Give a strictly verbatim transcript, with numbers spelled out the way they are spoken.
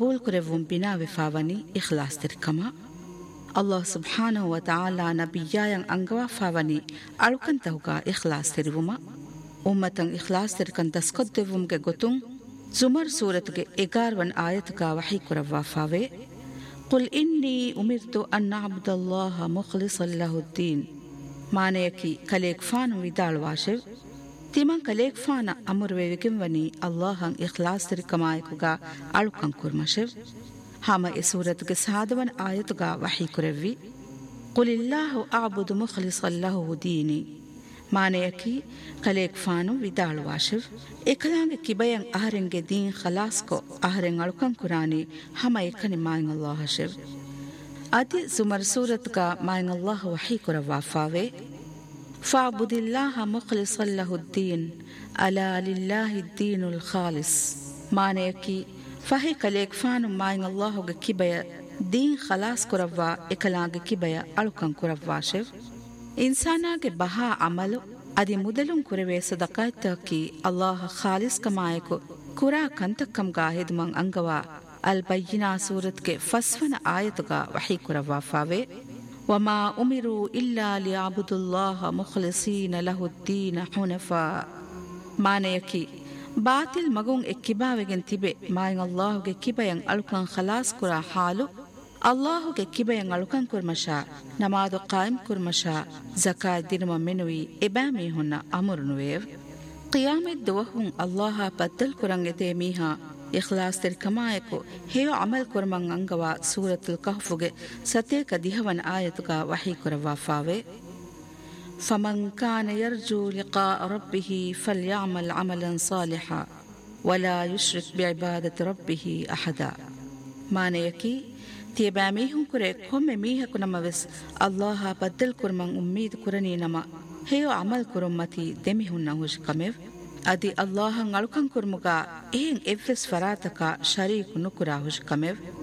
ಕಬೂಲ್ ಕುರೆವುಂ ಬಿನಾ ವಿಫಾವನಿ ಇಖ್ಲಾಸ್ ತಿರ್ಕಮ ಅಲ್ಲಾಹ್ ಸುಬ್ಹಾನಹು ವ ತಆಲಾ ನಬಿಯಾಯಂ ಅಂಗವಾ ಫಾವನಿ ಅಳುಕಂತಹುಗ ಇಖ್ಲಾಸ್ ತಿರುವುಮ ಉಮ್ಮತಂ ಇಖ್ಲಾಸ್ ತಿರ್ಕನ್ ದಸ್ಕೊದ್ದೆವುಂಗೆ ಗೊತ್ತುಂ ಜುಮರ್ ಸೂರತ್ಗೆ ಎಗಾರ್ವನ್ ಆಯತುಗ ವಹಿ ಕುರವ್ವಾ ಫಾವೆ ಕುಲ್ ಇನ್ನಿ ಉಮಿರ್ತು ಅನ್ ಅಬ್ದಲ್ಲಾಹ ಮುಖ್ಲಿಸನ್ ಲಹುದ್ದೀನ್ ಮಾನೆಯಕಿ ಕಲೇಗ್ ಫಾನು ವಿದಾಳ್ವಾಶೆವ್ ತಿಮಂ ಕಲೇಗ್ ಫಾನ ಅಮುರ್ವೆ ವಿಕಿಂವನಿ ಅಲ್ಲಾಹಂ ಇಖ್ಲಾಸ್ ತಿರ್ಕಮಾಯಕುಗ ಅಳುಕಂ ಕುರ್ಮಶೆವ್ ಹಾಮ ಎ ಸೂರತ್ಗೆ ಸಾದವನ್ ಆಯತುಗ ವಹಿ ಕುರೆವ್ವಿ ಕುಲಿಲ್ಲಾಹು ಅಬುದು ಮುಖ್ಲಿಸನ್ ಲಹು ದೀನಿ ಮಾನೆಯಕಿ ಕಲೇಗ್ ಫಾನು ವಿದಾಳ್ವಾಶೆವ್ ಎಕಲಾಂಗೆ ಕಿಬಯಂ ಅಹರೆಂಗೆ ದೀನ್ ಖಲಾಸ್ಕೊ ಅಹರೆಂ ಅಳುಕಂ ಕುರಾನಿ ಹಮ ಎಕನಿ ಮಾಯಂ ಅಲ್ಲಾಹ ಶೆವ್ ಅದಿ ಸುಮರ್ ಸೂರತ್ಗ ಮಾಯಂ ಅಲ್ಲಾಹ ವಹಿ ಕುರವ್ವಾ ಫಾವೆ ಫಾಬುದಿಲ್ಲಾಹ ಮುಖ್ಲಿಸನ್ ಲಹುದ್ದೀನ್ ಅಲಾ ಲಿಲ್ಲಾಹಿ ದೀನುಲ್ ಖಾಲಿಸ್ ಮಾನೆಯಕಿ ಫಹಿ ಕಲೇಗ್ ಫಾನು ಮಾಯಂ ಅಲ್ಲಾಹುಗೆ ಕಿಬಯ ದೀನ್ ಖಲಾಸ್ ಕುರವ್ವಾ ಎಕಲಾಂಗೆ ಕಿಬಯ ಅಳುಕಂ ಕುರವ್ವಾ ಶೆವ್ ಇನ್ಸಾನಾಗೆ ಬಹಾ ಅಮಲು ಅದಿ ಮುದಲುಂ ಕುರವೆ ಸದಕಾಯತಕಿ ಅಲ್ಲಾಹ ಖಾಲಿಸ್ ಕಮಾಯಕು ಕುರಾ ಕಂತಕ್ಕಂಗಾ ಹಿದ್ಮಂ ಅಂಗವಾ ಅಲ್ ಬಯ್ಯಿನಾ ಸೂರತ್ಗೆ ಫಸ್ವನ ಆಯತುಗ ವಹಿ ಕುರವ್ವಾ ಫಾವೆ ವಮಾ ಉಮಿರು ಇಲ್ಲಾ ಲಿಯಅಬುದುಲ್ಲಾಹ ಮುಖ್ಲಿಸೀನ ಲಹುದ್ದೀನ ಹುನಫಾ ಮಾನೆಯಕಿ ಬಾತಿಲ್ ಮಗುಂ ಎಕ್ಕಿಬಾವೆಗೆನ್ ತಿಬೆ ಮಾಯಂ ಅಲ್ಲಾಹುಗೆ ಕಿಬಯಂ ಅಳುಕಂ ಖಲಾಸ್ ಕುರಾ ಹಾಲು ಅಲ್ಲಾಹುಗೆ ಕಿಬಯಂ ಅಳುಕಂ ಕುರ್ಮಶಾ ನಮಾದು ಕಾಯಿಂ ಕುರ್ಮಶಾ ಜಕಾತ್ ದಿನಮ ಮೆನುವಿ ಎಬಾಮಿ ಹುನ್ನ ಅಮುರುನುವೇವ್ ಕಿಯಾಮೆತ್ ದುವಹುಂ ಅಲ್ಲಾಹ ಪದ್ದಲ್ ಕುರಂಗೆತೆ ಮೀಹಾ ಇಖ್ಲಾಸ್ ತಿರ್ಕಮಾಯಕು ಹೇಯೋ ಅಮಲ್ ಕುರ್ಮಂ ಅಂಗವಾ ಸೂರತುಲ್ ಕಹ್ಫುಗೆ ಸತೇಕ ದಿಹವನ್ ಆಯತುಗ ವಹಿ ಕುರವ್ವಾ ಫಾವೆ ಫಮನ್ ಕಾನ ಯರ್ಜು ಲಿಕಾ ರಬ್ಬಿಹಿ ಫಲ್ಯಅಮಲ್ ಅಮಲನ್ ಸಾಲಿಹಾ ವಲಾ ಯುಶ್ರಿಕ್ ಬಿಇಬಾದತಿ ರಬ್ಬಿಹಿ ಅಹದಾ ಮಾನೆಯಕಿ ತಿಯಬಾ ಮೀಹುಂ ಕುರೆ ಕೊಮ್ಮೆ ಮೀಹಕು ನಮವೆಸ್ ಅಲ್ಲಾಹ ಬದ್ದಲ್ ಕುರ್ಮಂ ಉಮ್ಮೀದ್ ಕುರನಿ ನಮ ಹೇಯೋ ಅಮಲ್ ಕುರುಮ್ಮತಿ ದೆಮಿಹುನ್ನ ಹುಷ್ ಕಮೆವ್ ಅದಿ ಅಲ್ಲಾಹಂ ಅಳುಕಂ ಕುರ್ಮುಗ ಏನ್ ಎವ್ವೆಸ್ ಫರಾತಕ ಶರೀಕು ನುಕುರಾ ಹುಷ್ ಕಮೆವ್